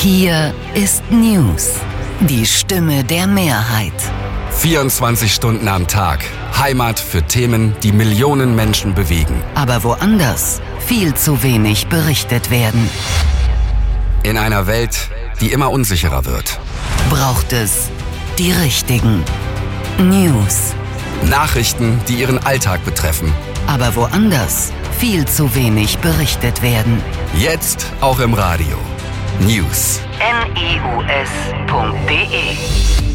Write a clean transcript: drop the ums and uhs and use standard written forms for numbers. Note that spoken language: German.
Hier ist News, die Stimme der Mehrheit. 24 Stunden am Tag. Heimat für Themen, die Millionen Menschen bewegen. Aber woanders viel zu wenig berichtet werden. In einer Welt, die immer unsicherer wird. Braucht es die richtigen News. Nachrichten, die Ihren Alltag betreffen. Aber woanders viel zu wenig berichtet werden. Jetzt auch im Radio. News. news.de